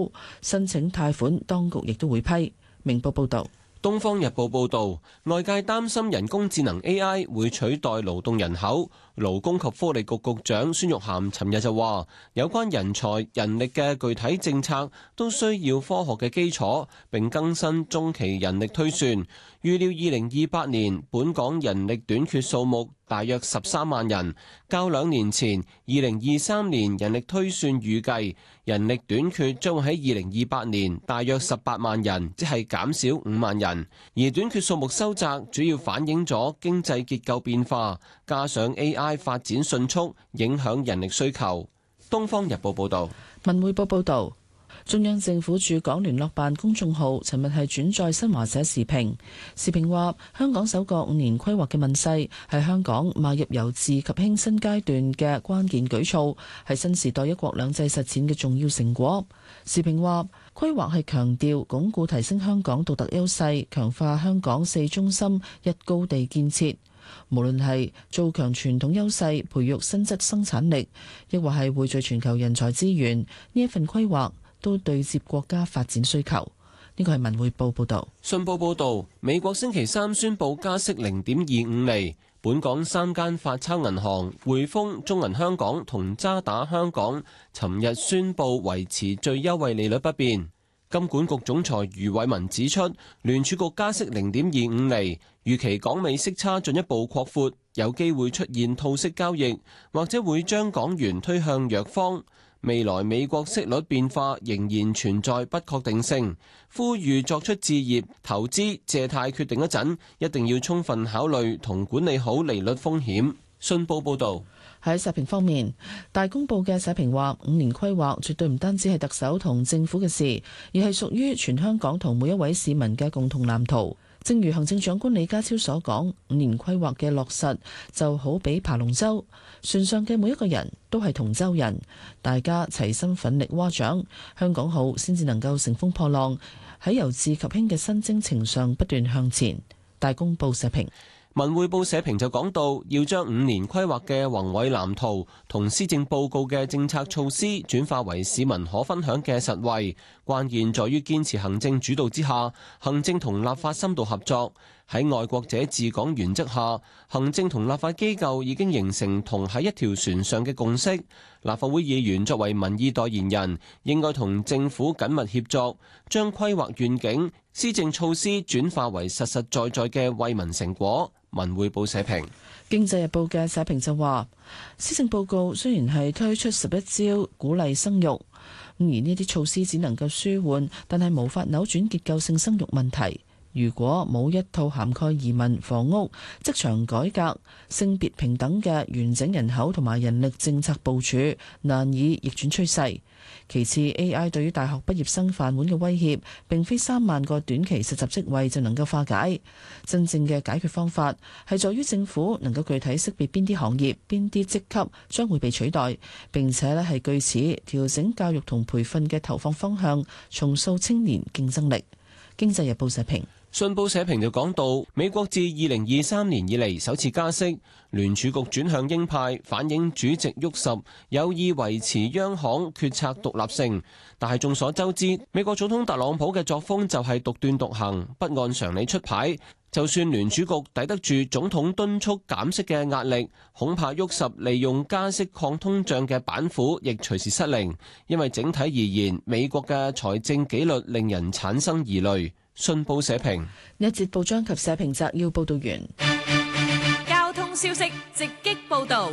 手，申請貸款當局亦都會批。明報報導。 《東方日報》報導，外界擔心人工智能 AI 會取代勞動人口。勞工及福利局局長孫玉菡尋日就話，有關人才人力嘅具體政策都需要科學嘅基礎，並更新中期人力推算。預料2028年本港人力短缺數目大約13萬人，較2年前2023年人力推算預計人力短缺將會喺2028年大約18萬人，即係減少5萬人。而短缺數目收窄，主要反映咗經濟結構變化，加上 AI 發展迅速，影響人力需求。《東方日報》報導。 文匯報報導。中央政府駐港聯絡辦公眾號尋日係轉載新華社時評，時評話香港首個5年規劃嘅問世係香港邁入由治及興新階段嘅關鍵舉措，係新時代一國兩制實踐嘅重要成果。時評話規劃係強調鞏固提升香港獨特優勢，強化香港4中心一高地建設，無論係做強傳統優勢，培育新質生產力，亦或係匯聚全球人才資源，呢一份規劃都對接國家發展需求。呢個係文匯報報導。 信報報導，美國星期三宣布加息0.25厘，本港3間發鈔銀行匯豐、中銀香港同渣打香港尋日宣布維持最優惠利率不變。金管局總裁余偉文指出，聯儲局加息0.25厘，預期港美息差進一步擴闊，有機會出現套息交易，或者會將港元推向弱方。未來美國息率變化仍然存在不確定性，呼籲作出置業、投資、借貸決定一陣，一定要充分考慮同管理好利率風險。信報報導。 喺社評方面，大公報嘅社評話，5年規劃絕對唔單止係特首同政府嘅事，而係屬於全香港同每一位市民嘅共同藍圖。正如行政長官李家超所講，5年規劃嘅落實就好比爬龍舟，船上嘅每一個人都係同舟人，大家齊心奮力划槳，香港好先至能夠乘風破浪，喺由治及興嘅新征程上不斷向前。大公報社評。 文匯報社評就講到，要將5年規劃嘅宏偉藍圖同施政報告嘅政策措施轉化為市民可分享嘅實惠，關鍵在於堅持行政主導之下，行政同立法深度合作。喺愛國者治港原則下，行政同立法機構已經形成同喺一條船上嘅共識。立法會議員作為民意代言人，應該同政府緊密協作，將規劃願景、施政措施轉化為實實在在嘅惠民成果。文匯報社評。 經濟日報嘅社評就話，施政報告雖然係推出11招鼓勵生育，而呢啲措施只能夠舒緩，但係無法扭轉結構性生育問題。如果冇一套涵蓋移民、房屋、職場改革、性別平等嘅完整人口同埋人力政策部署，難以逆轉趨勢。其次 ，AI 對於大學畢業生飯碗嘅威脅，並非3萬個短期實習職位就能夠化解。真正嘅解決方法係在於政府能夠具體識別邊啲行業、邊啲職級將會被取代，並且咧係據此調整教育同培訓嘅投放方向，重塑青年競爭力。經濟日報社評。 信報社評就講到，美國自2023年以嚟首次加息，聯儲局轉向鷹派，反映主席沃什有意維持央行決策獨立性。但係眾所周知，美國總統特朗普嘅作風就係獨斷獨行，不按常理出牌。就算聯儲局抵得住總統敦促減息嘅壓力，恐怕沃什利用加息抗通脹嘅板斧亦隨時失靈。因為整體而言，美國嘅財政紀律令人產生疑慮。信報社評。 一節報章及社評摘要報道完。 交通消息直擊報道。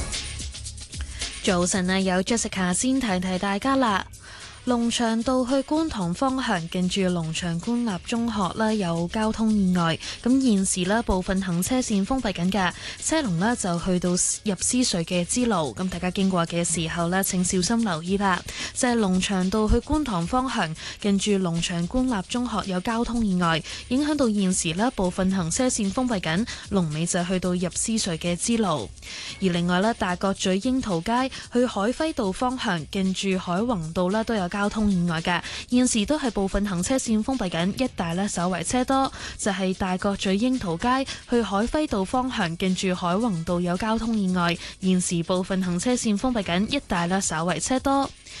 早晨啊，有 Jessica 先提大家啦。龍翔道去觀塘方向，近住龍翔官立中學呢有交通意外，咁現時呢部分行車線封閉緊㗎，車龍呢就去到入獅隧嘅支路，咁大家經過嘅時候呢請小心留意啦。就係龍翔道去觀塘方向，近住龍翔官立中學有交通意外，影響到現時呢部分行車線封閉緊，龍尾就去到入獅隧嘅支路。而另外呢，大角咀櫻桃街去海輝道方向，近住海泓道呢都有交通意外嘅，現時都係部分行車線封閉緊，一帶呢稍為車多。就係大角咀櫻桃街去海輝道方向，近住海泓道有交通意外，現時部分行車線封閉緊，一帶呢稍為車多。而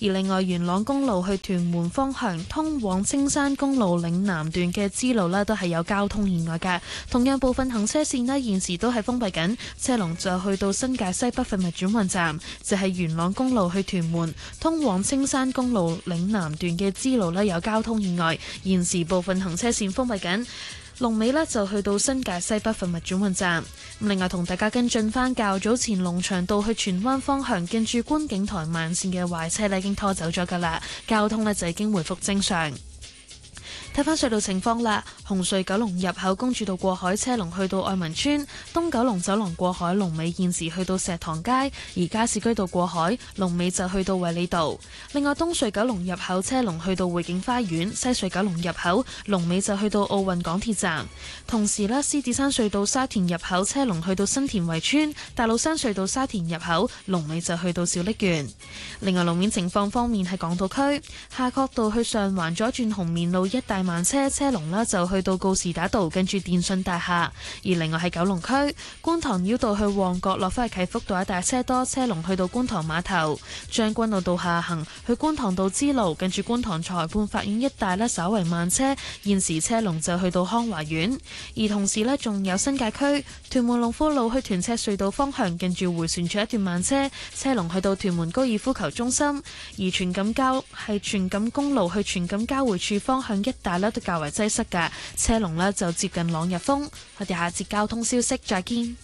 而另外元朗公路去屯門方向通往青山公路嶺南段嘅支路呢，都係有交通意外嘅，同樣部分行車線呢，現時都係封閉緊，車龍就去到新界西北貨物轉運站，就係元朗公路去屯門通往青山公路嶺南段嘅支路呢，有交通意外，現時部分行車線封閉緊。龍尾呢就去到新界西北貨物轉運站。另外同大家跟進返較早前龍翔道去荃灣方向近住觀景台慢線嘅壞車呢已經拖走咗㗎喇，交通呢就已經回復正常。睇返隧道情況啦，紅隧九龍入口公主道過海車龍去到愛民村，東九龍走廊過海龍尾現時去到石塘街，而加士居道過海龍尾就去到衛理道。另外東隧九龍入口車龍去到匯景花園，西隧九龍入口龍尾就去到奧運港鐵站。同時呢，獅子山隧道沙田入口車龍去到新田圍村，大老山隧道沙田入口龍尾就去到小瀝源。另外路面情況方面，喺港島區夏慤道去上環左轉紅棉路一帶慢車龍啦，就去到告士打道跟住電信大廈。而另外喺九龍區觀塘繞道去旺角落返去啟福道一帶車多，車龍去到觀塘碼頭。將軍澳道下行去觀塘道支路跟住觀塘裁判法院一帶呢，稍為慢車，現時車龍就去到康華苑。而同時呢，仲有新界區屯門龍富路去屯赤隧道方向近住迴旋處一段慢車，車龍去到屯門高爾夫球中心。而荃錦公路去荃錦交匯處方向一帶呢，都較為擠塞嘅，車龍呢就接近朗日峰。我哋下節交通消息再見。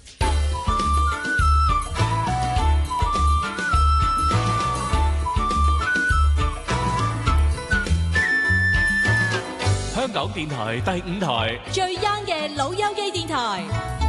香港電台第5台最 young 嘅老友記電台。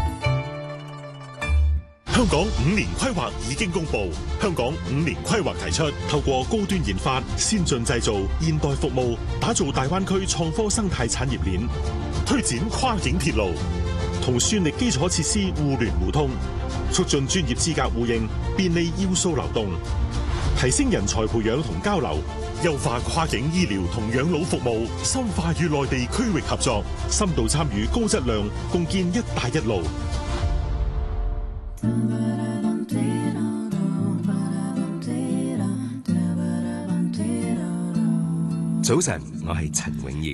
香港5年規劃已經公布，香港5年規劃提出，透過高端研發、先進製造、現代服務，打造大灣區創科生態產業鏈，推展跨境鐵路，同算力基礎設施互聯互通，促進專業資格互認，便利要素流動，提升人才培養同交流，優化跨境醫療同養老服務，深化與內地區域合作，深度參與高質量，共建一帶一路。 早晨，我係陳永業。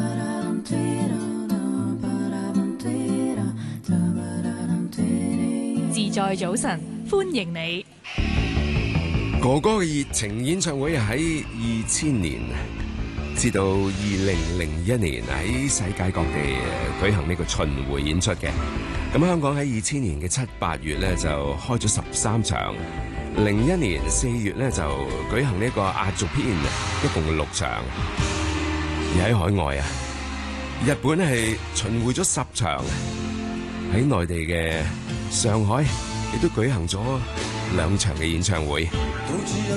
自在早晨，歡迎你。 哥哥嘅熱情演唱會喺2000年至到2001年喺世界各地舉行呢個巡迴演出嘅。咁香港喺2000年嘅7、8月咧就開咗13場，01年4月咧就舉行呢個壓軸篇，一共6場。而喺海外啊，日本係巡迴咗10場，喺內地嘅上海亦都舉行咗2場嘅演唱會。